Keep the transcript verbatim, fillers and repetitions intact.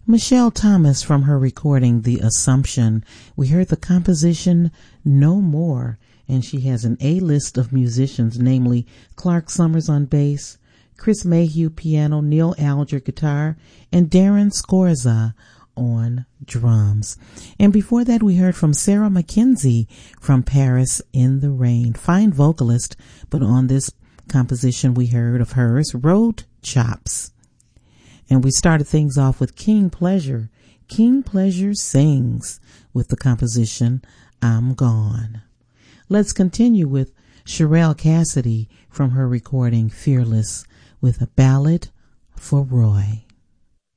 Michelle Thomas from her recording The Assumption. We heard the composition No More, and she has an A-list of musicians, namely Clark Summers on bass, Chris Mayhew piano, Neil Alger guitar, and Darren Scorza on drums. And before that, we heard from Sarah McKenzie from Paris in the Rain. Fine vocalist, but on this composition we heard of hers, Road Chops. And we started things off with King Pleasure. King Pleasure sings with the composition I'm Gone. Let's continue with Sherelle Cassidy from her recording Fearless with a ballad for Roy.